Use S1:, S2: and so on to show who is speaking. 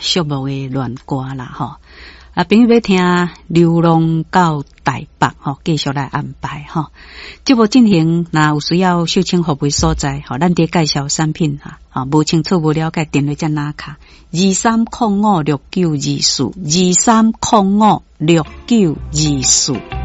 S1: 寂寞的恋歌啦吼。朋友要听《流浪到台北》吼，继续来安排吼。节目进行，若有需要秀清服务所在吼，咱得介绍产品无清楚无了解，电话才拿卡23056924，23056924。